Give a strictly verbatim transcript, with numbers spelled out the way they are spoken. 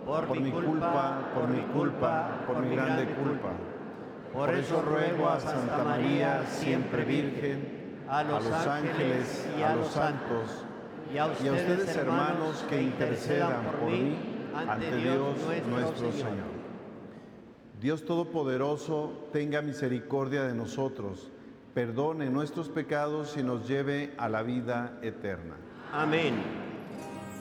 por mi culpa, por mi culpa, por mi grande culpa. Por eso ruego a Santa María, siempre Virgen, a los ángeles y a los santos, y a ustedes, hermanos, que intercedan por mí ante Dios nuestro Señor. Dios Todopoderoso, tenga misericordia de nosotros, perdone nuestros pecados y nos lleve a la vida eterna. Amén.